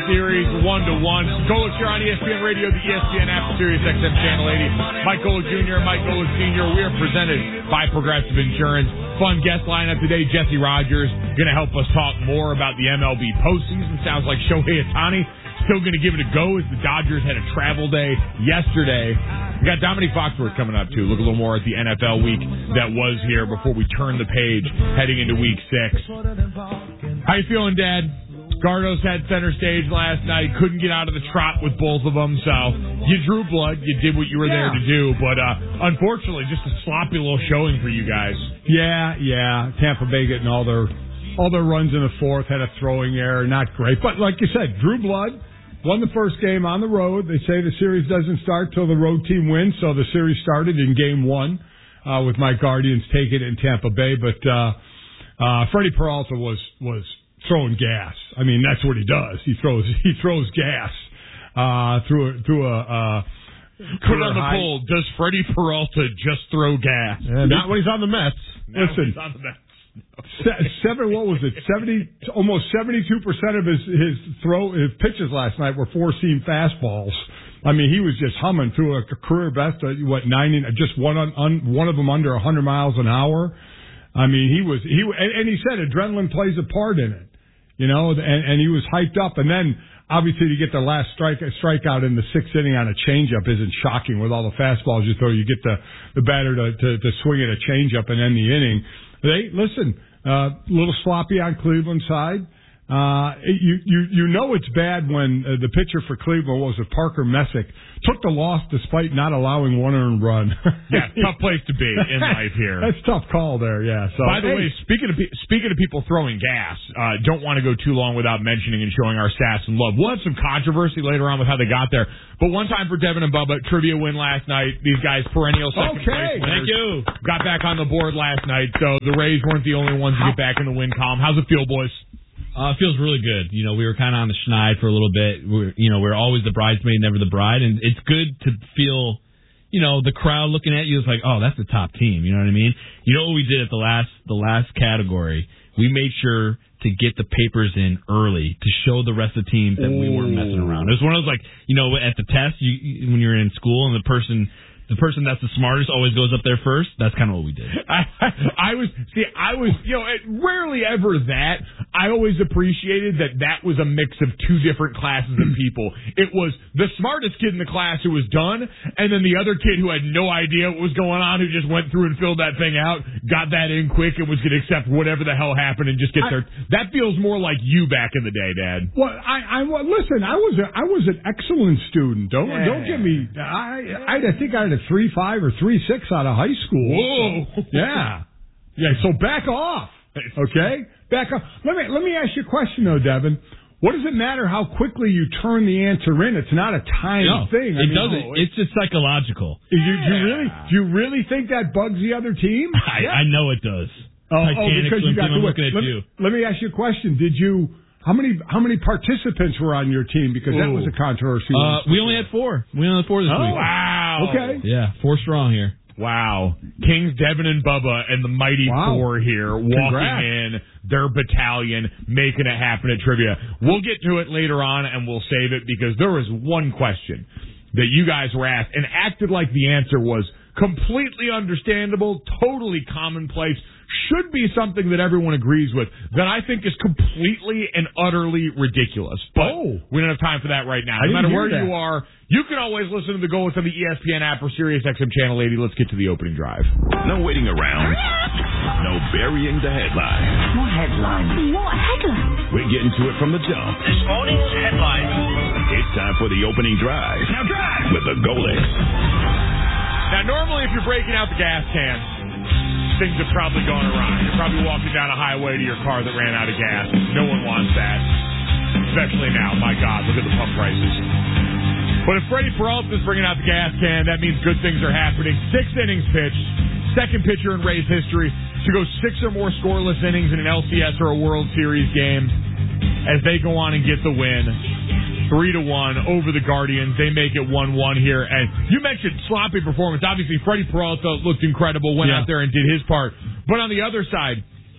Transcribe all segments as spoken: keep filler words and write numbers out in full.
series, one to one. Golic here on E S P N Radio, the E S P N app, Sirius X M Channel eighty. Mike Golic Junior, Mike Golic Senior. We are presented by Progressive Insurance. Fun guest lineup today. Jesse Rogers going to help us talk more about the M L B postseason. Sounds like Shohei Ohtani still going to give it a go as the Dodgers had a travel day yesterday. We got Dominique Foxworth coming up, too. Look a little more at the N F L week that was here before we turn the page heading into week six. How you feeling, Dad? Gardos had center stage last night. Couldn't get out of the trot with both of them, so you drew blood. You did what you were yeah. there to do, but uh, unfortunately, just a sloppy little showing for you guys. Yeah, yeah. Tampa Bay getting all their all their runs in the fourth, had a throwing error, not great. But like you said, drew blood. Won the first game on the road. They say the series doesn't start till the road team wins, so the series started in game one uh, with my Guardians taking it in Tampa Bay. But uh, uh, Freddie Peralta was was throwing gas. I mean, that's what he does. He throws he throws gas uh, through a, through a. Uh, Put on the high. Poll. Does Freddie Peralta just throw gas? Yeah, not when he's on the Mets. Not Listen. When he's on the Mets. Seven, what was it? Seventy, almost seventy-two percent of his his throw, his pitches last night were four-seam fastballs. I mean, he was just humming through a career best. Uh, what ninety? Just one on, on one of them under a hundred miles an hour. I mean, he was he and, and he said adrenaline plays a part in it, you know, and, and he was hyped up. And then obviously to get the last strike strikeout in the sixth inning on a changeup isn't shocking with all the fastballs you throw. You get the the batter to to, to swing at a changeup and end the inning. They listen. A uh, little sloppy on Cleveland's side. Uh, you, you, you know it's bad when uh, the pitcher for Cleveland, what was it, Parker Messick, took the loss despite not allowing one earned run. Yeah, tough place to be in life here. That's a tough call there, yeah. So, by the hey. way, speaking of speaking of people throwing gas, uh, don't want to go too long without mentioning and showing our stats and love. We'll have some controversy later on with how they got there. But one time for Devin and Bubba, trivia win last night. These guys, perennial second okay. place winners. Thank you. Got back on the board last night, so the Rays weren't the only ones to get back in the win column. How's it feel, boys? Uh, it feels really good. You know, we were kind of on the schneid for a little bit. We're, you know, we're always the bridesmaid, never the bride, and it's good to feel, you know, the crowd looking at you is like, oh, that's the top team. You know what I mean? You know what we did at the last the last category? We made sure to get the papers in early to show the rest of the teams that Ooh. we weren't messing around. It was one of those, like, you know, at the test, you, when you're in school and the person... The person that's the smartest always goes up there first. That's kind of what we did. I, I was, see, I was, you know, rarely ever that. I always appreciated that that was a mix of two different classes of people. It was the smartest kid in the class who was done, and then the other kid who had no idea what was going on, who just went through and filled that thing out, got that in quick, and was going to accept whatever the hell happened and just get I, there. That feels more like you back in the day, Dad. Well, I, I well, listen, I was a, I was an excellent student. Don't yeah. don't get me. I, I I think I had a three five or three six out of high school. Whoa. Yeah. Yeah, so back off. Okay? Back off. Let me let me ask you a question though, Devin. What does it matter how quickly you turn the answer in? It's not a time no, thing. I it mean, doesn't. no, it's just psychological. Do you, do you really do you really think that bugs the other team? I, yeah. I know it does. Oh, oh because you got to looking at let, you. Let me ask you a question. Did you How many how many participants were on your team? Because Ooh. that was a controversy. Uh, we only had four. We only had four this oh, week. Wow. Okay. Yeah, four strong here. Wow. Kings, Devin, and Bubba, and the Mighty wow. Four here walking Congrats. in, their battalion, making it happen at trivia. We'll get to it later on, and we'll save it because there was one question that you guys were asked and acted like the answer was completely understandable, totally commonplace, should be something that everyone agrees with, that I think is completely and utterly ridiculous. But oh. we don't have time for that right now. I No matter where that. you are, you can always listen to the Golic on the E S P N app or Sirius X M Channel eighty. Let's get to the opening drive. No waiting around. No burying the headline. What headline? What headline? We're getting to it from the jump. This morning's headline. It's time for the opening drive. Now drive! With the Golic. Now, normally if you're breaking out the gas can, things have probably gone awry. You're probably walking down a highway to your car that ran out of gas. No one wants that. Especially now. My God, look at the pump prices. But if Freddie Peralta is bringing out the gas can, that means good things are happening. Six innings pitched. Second pitcher in Rays history to go six or more scoreless innings in an L C S or a World Series game as they go on and get the win. Three to one over the Guardians. They make it one one here. And you mentioned sloppy performance. Obviously, Freddie Peralta looked incredible, went yeah. out there and did his part. But on the other side,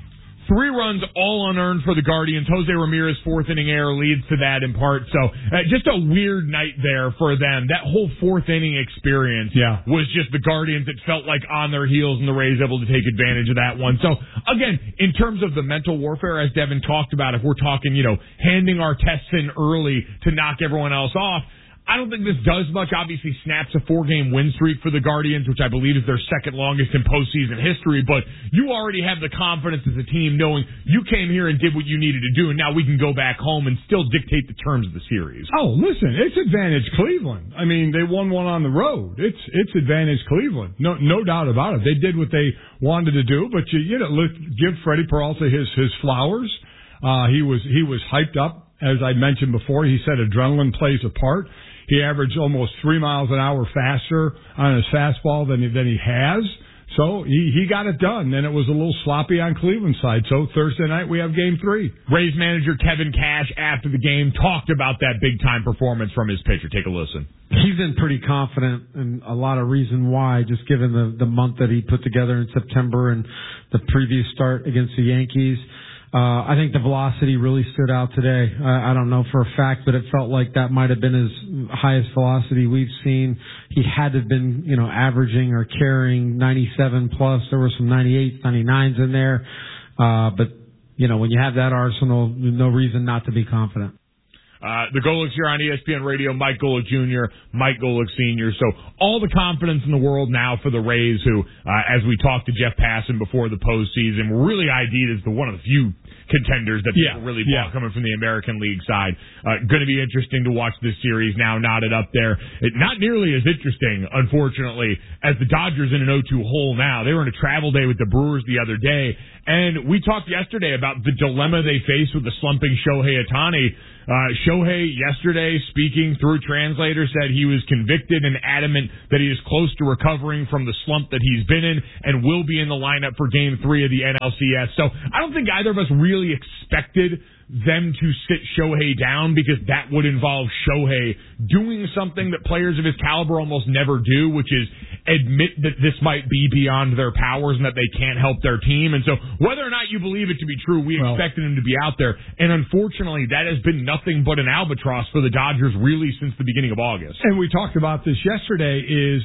three runs, all unearned for the Guardians. Jose Ramirez fourth inning error leads to that in part. So uh, just a weird night there for them. That whole fourth inning experience yeah. was just the Guardians. It felt like on their heels, and the Rays able to take advantage of that one. So again, in terms of the mental warfare, as Devin talked about, if we're talking, you know, handing our tests in early to knock everyone else off, I don't think this does much. Obviously snaps a four-game win streak for the Guardians, which I believe is their second longest in postseason history, but you already have the confidence as a team knowing you came here and did what you needed to do, and now we can go back home and still dictate the terms of the series. Oh, listen, it's advantage Cleveland. I mean, they won one on the road. It's it's advantage Cleveland. No no doubt about it. They did what they wanted to do, but you, you know, look, give Freddie Peralta his, his flowers. Uh, he was he was hyped up, as I mentioned before. He said adrenaline plays a part. He averaged almost three miles an hour faster on his fastball than he, than he has. So he, he got it done. Then it was a little sloppy on Cleveland's side. So Thursday night we have game three. Rays manager Kevin Cash after the game talked about that big-time performance from his pitcher. Take a listen. He's been pretty confident, and a lot of reason why, just given the, the month that he put together in September and the previous start against the Yankees. Uh, I think the velocity really stood out today. I, I don't know for a fact, but it felt like that might have been his highest velocity we've seen. He had to have been, you know, averaging or carrying ninety-seven plus. There were some ninety-eights, ninety-nines in there. Uh, but, you know, when you have that arsenal, no reason not to be confident. Uh, the Golics here on E S P N Radio, Mike Golic Junior, Mike Golic Senior So all the confidence in the world now for the Rays who, uh, as we talked to Jeff Passan before the postseason, were really I D'd as the one of the few contenders that yeah, people really yeah. bought coming from the American League side. Uh, going to be interesting to watch this series now knotted up there. It, not nearly as interesting, unfortunately, as the Dodgers in an oh two hole now. They were in a travel day with the Brewers the other day, and we talked yesterday about the dilemma they face with the slumping Shohei Ohtani. Uh, Shohei yesterday, speaking through translator, said he was convicted and adamant that he is close to recovering from the slump that he's been in and will be in the lineup for game three of the N L C S. So I don't think either of us really expected them to sit Shohei down because that would involve Shohei doing something that players of his caliber almost never do, which is admit that this might be beyond their powers and that they can't help their team. And so whether or not you believe it to be true, we well, expected him to be out there. And unfortunately, that has been nothing but an albatross for the Dodgers really since the beginning of August. And we talked about this yesterday is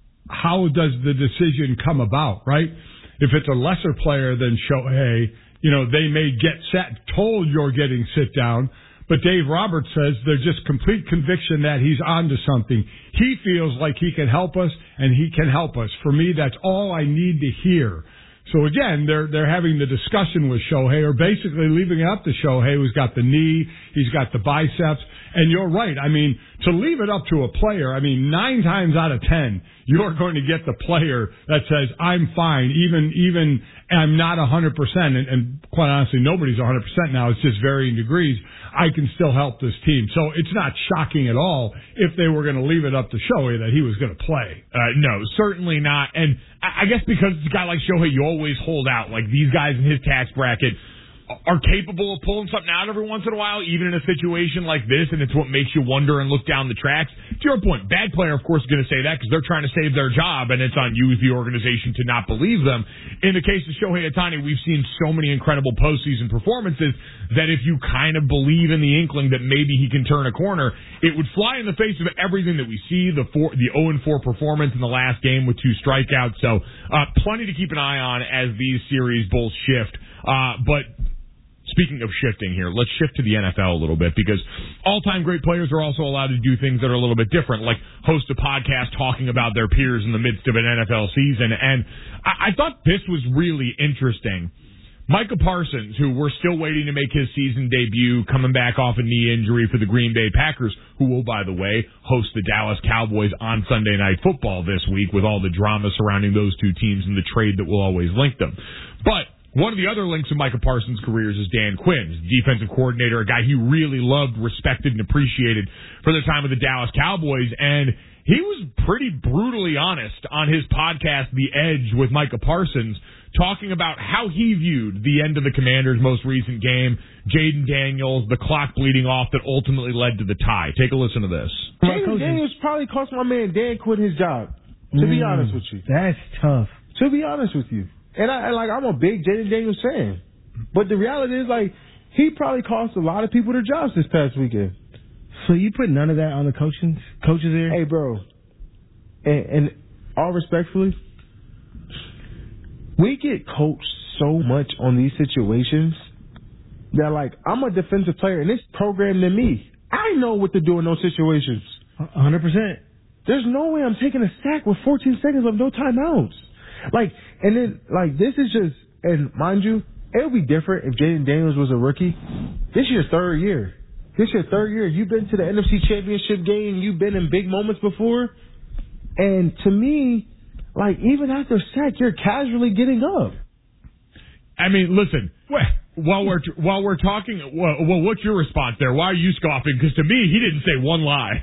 how does the decision come about, right? If it's a lesser player than Shohei, you know, they may get set, told you're getting sit down, but Dave Roberts says there's just complete conviction that he's onto something. He feels like he can help us, and he can help us. For me, that's all I need to hear. So again, they're they're having the discussion with Shohei, or basically leaving it up to Shohei, who's got the knee, he's got the biceps, and you're right. I mean, to leave it up to a player, I mean, nine times out of ten, you're going to get the player that says, I'm fine, even even I'm not one hundred percent, and, and quite honestly, nobody's one hundred percent now. It's just varying degrees. I can still help this team. So it's not shocking at all if they were going to leave it up to Shohei that he was going to play. Uh, no, certainly not. And I guess because it's a guy like Shohei, you always hold out. Like these guys in his tax bracket are capable of pulling something out every once in a while, even in a situation like this, and it's what makes you wonder and look down the tracks. To your point, bad player, of course, is going to say that because they're trying to save their job, and it's on you as the organization to not believe them. In the case of Shohei Ohtani, we've seen so many incredible postseason performances that if you kind of believe in the inkling that maybe he can turn a corner, it would fly in the face of everything that we see, the four, the oh and four performance in the last game with two strikeouts. So uh, plenty to keep an eye on as these series both shift. Uh, but Speaking of shifting here, let's shift to the N F L a little bit because all-time great players are also allowed to do things that are a little bit different, like host a podcast talking about their peers in the midst of an N F L season. And I, I thought this was really interesting. Micah Parsons, who we're still waiting to make his season debut, coming back off a knee injury for the Green Bay Packers, who will, by the way, host the Dallas Cowboys on Sunday Night Football this week with all the drama surrounding those two teams and the trade that will always link them. But one of the other links in Micah Parsons' careers is Dan Quinn, defensive coordinator, a guy he really loved, respected, and appreciated for the time of the Dallas Cowboys. And he was pretty brutally honest on his podcast, The Edge, with Micah Parsons, talking about how he viewed the end of the Commanders' most recent game, Jaden Daniels, the clock bleeding off that ultimately led to the tie. Take a listen to this. Jaden Daniels probably cost my man Dan Quinn his job, to mm, be honest with you. That's tough. To be honest with you. And I like I'm a big Jaden Daniels fan. But the reality is, like, he probably cost a lot of people their jobs this past weekend. So you put none of that on the coaching coaches here? Hey, bro. And, and all respectfully, we get coached so much on these situations that, like, I'm a defensive player and it's programmed in me. I know what to do in those situations. one hundred percent. There's no way I'm taking a sack with fourteen seconds of no timeouts. Like, and then, like, this is just, and mind you, it would be different if Jaden Daniels was a rookie. This is your third year. This is your third year. You've been to the N F C Championship game. You've been in big moments before. And to me, like, even after a sack, you're casually getting up. I mean, listen, while we're while we're talking, well, well what's your response there? Why are you scoffing? Because to me, he didn't say one lie.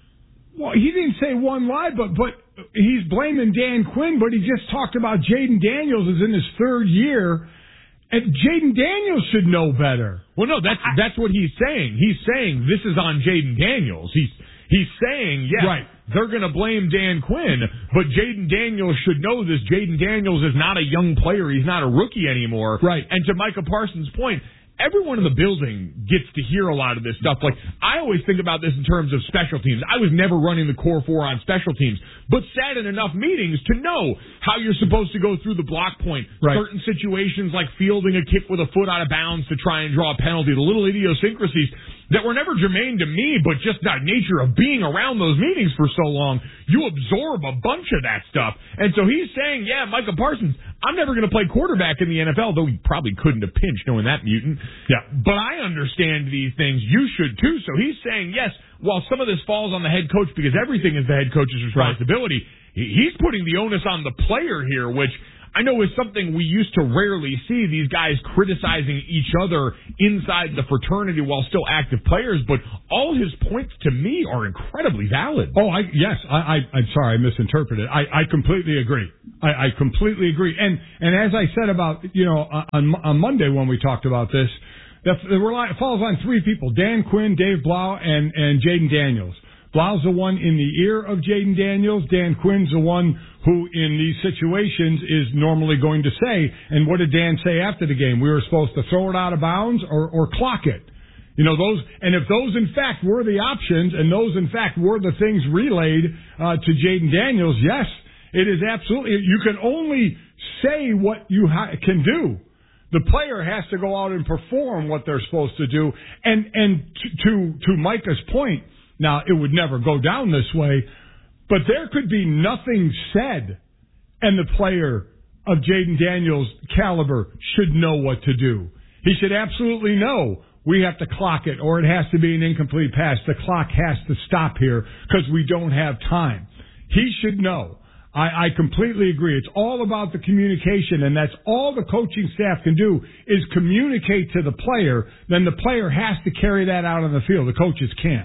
Well, he didn't say one lie, but but he's blaming Dan Quinn, but he just talked about Jaden Daniels is in his third year, and Jaden Daniels should know better. Well, no, that's that's what he's saying. He's saying this is on Jaden Daniels. He's he's saying, yes, right. They're going to blame Dan Quinn, but Jaden Daniels should know this. Jaden Daniels is not a young player. He's not a rookie anymore. Right. And to Micah Parsons' point, everyone in the building gets to hear a lot of this stuff. Like, I always think about this in terms of special teams. I was never running the core four on special teams, but sat in enough meetings to know how you're supposed to go through the block point. Right. Certain situations like fielding a kick with a foot out of bounds to try and draw a penalty, the little idiosyncrasies that were never germane to me, but just the nature of being around those meetings for so long, you absorb a bunch of that stuff. And so he's saying, yeah, Micah Parsons, I'm never going to play quarterback in the N F L, though he probably couldn't have pinched knowing that mutant. Yeah. But I understand these things. You should too. So he's saying, yes, while some of this falls on the head coach because everything is the head coach's responsibility, right. He's putting the onus on the player here, which I know is something we used to rarely see, these guys criticizing each other inside the fraternity while still active players, but all his points to me are incredibly valid. Oh, I yes, I, I I'm sorry, I misinterpreted. I, I completely agree. I, I completely agree. And and as I said about, you know, on, on Monday when we talked about this, that the rely, it falls on three people: Dan Quinn, Dave Blau, and and Jaden Daniels. Blau's the one in the ear of Jaden Daniels. Dan Quinn's the one who, in these situations, is normally going to say, and what did Dan say after the game? We were supposed to throw it out of bounds or, or clock it. You know, those, and if those in fact were the options, and those in fact were the things relayed uh, to Jaden Daniels, yes, it is absolutely, you can only say what you ha- can do. The player has to go out and perform what they're supposed to do. And, and to, to, to Micah's point, now, it would never go down this way, but there could be nothing said, and the player of Jaden Daniels' caliber should know what to do. He should absolutely know we have to clock it, or it has to be an incomplete pass. The clock has to stop here because we don't have time. He should know. I, I completely agree. It's all about the communication, and that's all the coaching staff can do is communicate to the player. Then the player has to carry that out on the field. The coaches can't.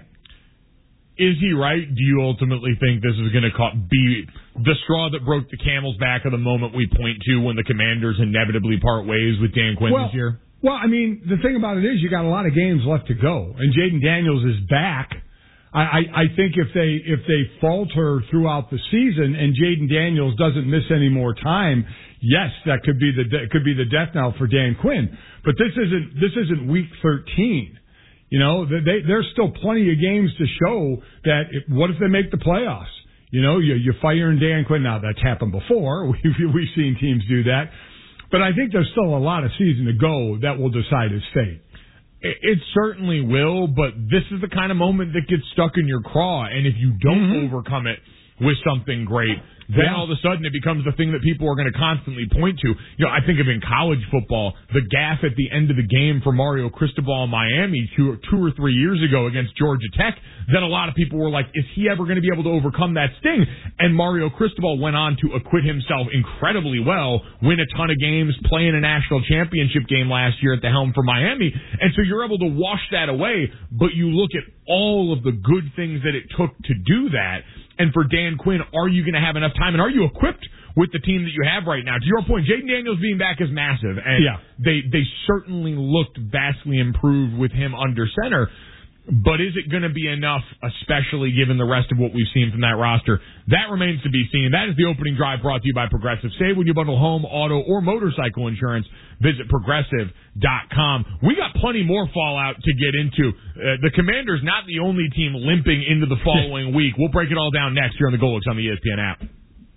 Is he right? Do you ultimately think this is going to be the straw that broke the camel's back of the moment we point to when the Commanders inevitably part ways with Dan Quinn well, this year? Well, I mean, the thing about it is you got a lot of games left to go, and Jaden Daniels is back. I, I, I think if they if they falter throughout the season and Jaden Daniels doesn't miss any more time, yes, that could be the de- could be the death knell for Dan Quinn. But this isn't this isn't week thirteen. You know, they, there's still plenty of games to show that if, what if they make the playoffs? You know, you, you're firing Dan Quinn. Now, that's happened before. We've, we've seen teams do that. But I think there's still a lot of season to go that will decide his fate. It, it certainly will, but this is the kind of moment that gets stuck in your craw. And if you don't mm-hmm. overcome it with something great, then yeah. all of a sudden it becomes the thing that people are going to constantly point to. You know, I think of in college football, the gaffe at the end of the game for Mario Cristobal in Miami two, two or three years ago against Georgia Tech. Then a lot of people were like, is he ever going to be able to overcome that sting? And Mario Cristobal went on to acquit himself incredibly well, win a ton of games, play in a national championship game last year at the helm for Miami. And so you're able to wash that away, but you look at all of the good things that it took to do that. And for Dan Quinn, are you going to have enough time? And are you equipped with the team that you have right now? To your point, Jaden Daniels being back is massive. And yeah. they, they certainly looked vastly improved with him under center. But is it going to be enough, especially given the rest of what we've seen from that roster? That remains to be seen. That is the opening drive brought to you by Progressive. Save when you bundle home, auto, or motorcycle insurance. Visit Progressive dot com. We got plenty more fallout to get into. Uh, the Commanders not the only team limping into the following week. We'll break it all down next here on the Golix on the E S P N app.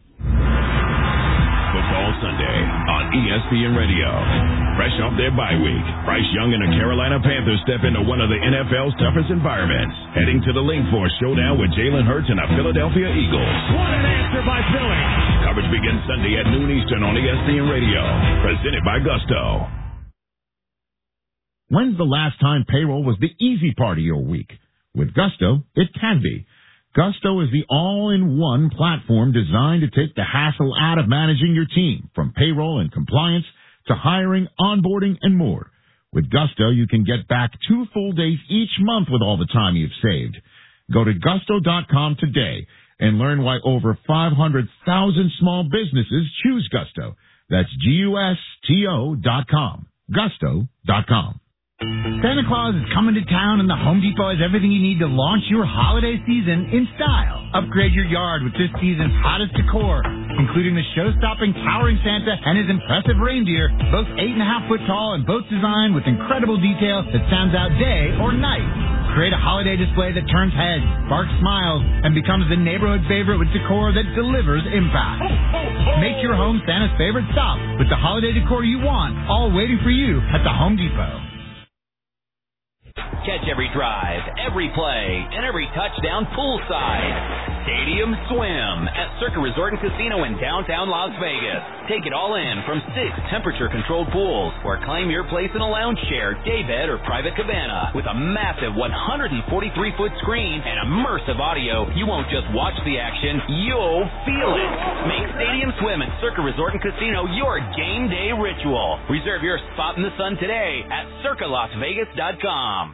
Football Sunday on E S P N Radio. Fresh off their bye week, Bryce Young and the Carolina Panthers step into one of the N F L's toughest environments, heading to the Link Force showdown with Jalen Hurts and the Philadelphia Eagles. What an answer by Philly! Coverage begins Sunday at noon Eastern on E S P N Radio. Presented by Gusto. When's the last time payroll was the easy part of your week? With Gusto, it can be. Gusto is the all-in-one platform designed to take the hassle out of managing your team, from payroll and compliance to hiring, onboarding, and more. With Gusto, you can get back two full days each month with all the time you've saved. Go to gusto dot com today and learn why over five hundred thousand small businesses choose Gusto. That's G U S T O dot com. gusto dot com. Santa Claus is coming to town, and the Home Depot has everything you need to launch your holiday season in style. Upgrade your yard with this season's hottest decor, including the show-stopping towering Santa and his impressive reindeer, both eight and a half foot tall and both designed with incredible detail that sounds out day or night. Create a holiday display that turns heads, sparks smiles, and becomes the neighborhood favorite with decor that delivers impact. Make your home Santa's favorite stop with the holiday decor you want, all waiting for you at the Home Depot. Catch every drive, every play, and every touchdown poolside. Stadium Swim at Circa Resort and Casino in downtown Las Vegas. Take it all in from six temperature-controlled pools, or claim your place in a lounge chair, daybed, or private cabana. With a massive one hundred forty-three foot screen and immersive audio, you won't just watch the action, you'll feel it. Make Stadium Swim at Circa Resort and Casino your game day ritual. Reserve your spot in the sun today at circa las vegas dot com.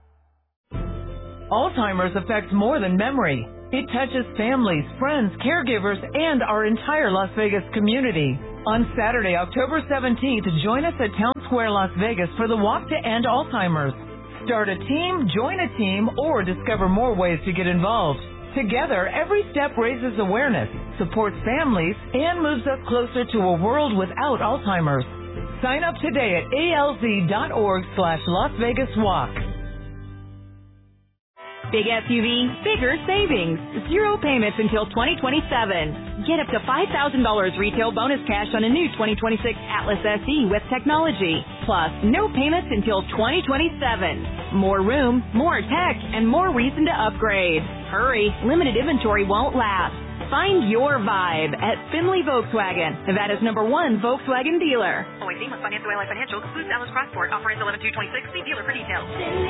Alzheimer's affects more than memory. It touches families, friends, caregivers, and our entire Las Vegas community. On Saturday, October seventeenth, join us at Town Square, Las Vegas for the Walk to End Alzheimer's. Start a team, join a team, or discover more ways to get involved. Together, every step raises awareness, supports families, and moves us closer to a world without Alzheimer's. Sign up today at A L Z dot org slash Las Vegas Walk. Big S U V, bigger savings. Zero payments until twenty twenty-seven. Get up to five thousand dollars retail bonus cash on a new twenty twenty-six Atlas S E with technology. Plus, no payments until twenty twenty-seven. More room, more tech, and more reason to upgrade. Hurry, limited inventory won't last. Find your vibe at Finley Volkswagen, Nevada's number one Volkswagen dealer. Always seen with Financial Ally Financial. Excludes Atlas Crossport. Offer ends eleven two twenty-six. See dealer for details. Finley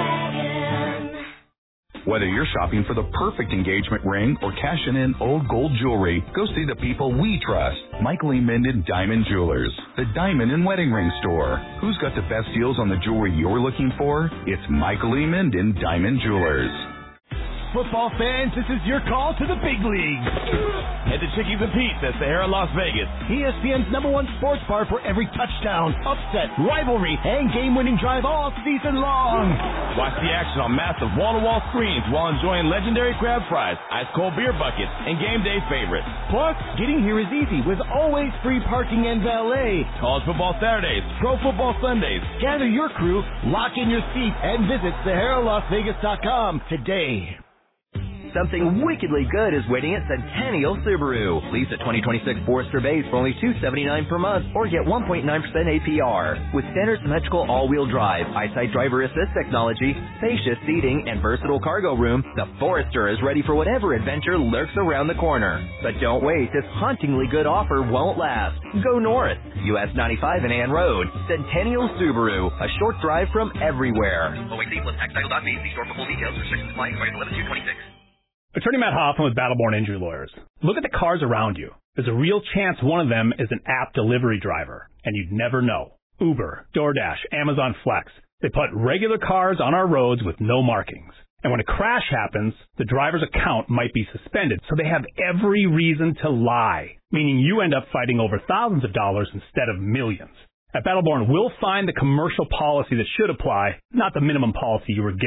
Volkswagen. Whether you're shopping for the perfect engagement ring or cashing in old gold jewelry, go see the people we trust. Michael E. Minden Diamond Jewelers, the diamond and wedding ring store. Who's got the best deals on the jewelry you're looking for? It's Michael E. Minden Diamond Jewelers. Football fans, this is your call to the big leagues. Head to Chickies and Pete's at Sahara, Las Vegas, E S P N's number one sports bar for every touchdown, upset, rivalry, and game-winning drive all season long. Watch the action on massive wall-to-wall screens while enjoying legendary crab fries, ice-cold beer buckets, and game day favorites. Plus, getting here is easy with always free parking and valet. College football Saturdays, pro football Sundays. Gather your crew, lock in your seat, and visit Sahara Las Vegas dot com today. Something wickedly good is waiting at Centennial Subaru. Lease a twenty twenty-six Forester Base for only two hundred seventy-nine dollars per month or get one point nine percent A P R. With standard symmetrical all-wheel drive, eyesight driver assist technology, spacious seating, and versatile cargo room, the Forester is ready for whatever adventure lurks around the corner. But don't wait, this hauntingly good offer won't last. Go north, U S ninety-five and Ann Road. Centennial Subaru, a short drive from everywhere. O A C plus tax title dot B. See store for full details. Restrictions apply. Price eleven two twenty-six. Attorney Matt Hoffman with Battleborn Injury Lawyers. Look at the cars around you. There's a real chance one of them is an app delivery driver, and you'd never know. Uber, DoorDash, Amazon Flex. They put regular cars on our roads with no markings. And when a crash happens, the driver's account might be suspended, so they have every reason to lie, meaning you end up fighting over thousands of dollars instead of millions. At Battleborn, we'll find the commercial policy that should apply, not the minimum policy you were given.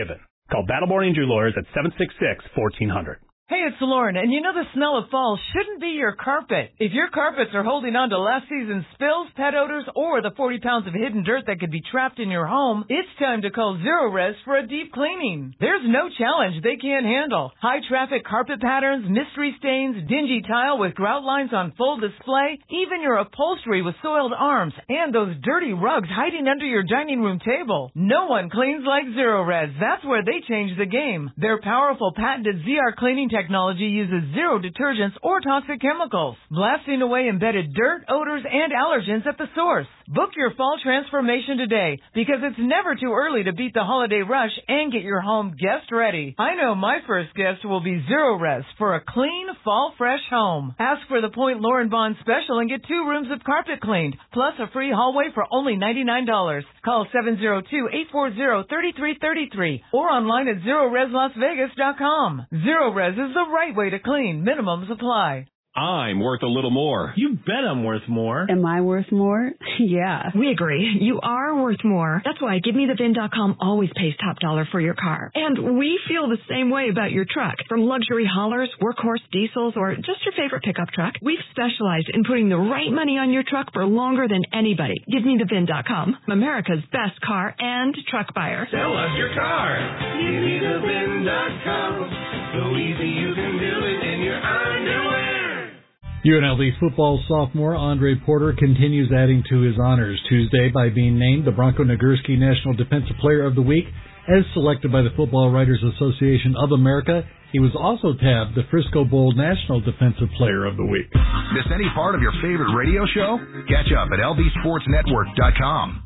Call Battleborn Injury Lawyers at seven six six, fourteen hundred. Hey, it's Lauren, and you know the smell of fall shouldn't be your carpet. If your carpets are holding on to last season's spills, pet odors, or the forty pounds of hidden dirt that could be trapped in your home, it's time to call Zero Res for a deep cleaning. There's no challenge they can't handle. High traffic carpet patterns, mystery stains, dingy tile with grout lines on full display, even your upholstery with soiled arms, and those dirty rugs hiding under your dining room table. No one cleans like Zero Res. That's where they change the game. Their powerful patented Z R cleaning technology uses zero detergents or toxic chemicals, blasting away embedded dirt, odors, and allergens at the source. Book your fall transformation today, because it's never too early to beat the holiday rush and get your home guest ready. I know my first guest will be Zero Res for a clean, fall fresh home. Ask for the Point Lauren Bond special and get two rooms of carpet cleaned, plus a free hallway for only ninety-nine dollars. Call seven zero two, eight four zero, three three three three or online at zero res las vegas dot com. Zero Res is the right way to clean. Minimums apply. I'm worth a little more. You bet I'm worth more. Am I worth more? Yeah. We agree. You are worth more. That's why Give Me The Vin dot com always pays top dollar for your car. And we feel the same way about your truck. From luxury haulers, workhorse diesels, or just your favorite pickup truck, we've specialized in putting the right money on your truck for longer than anybody. Give Me The Vin dot com, America's best car and truck buyer. Sell us your car. Give Me The Vin dot com. So easy you can do it in your underwear. U N L V football sophomore Andre Porter continues adding to his honors Tuesday by being named the Bronco Nagurski National Defensive Player of the Week. As selected by the Football Writers Association of America, he was also tabbed the Frisco Bowl National Defensive Player of the Week. Miss any part of your favorite radio show? Catch up at L V sports network dot com.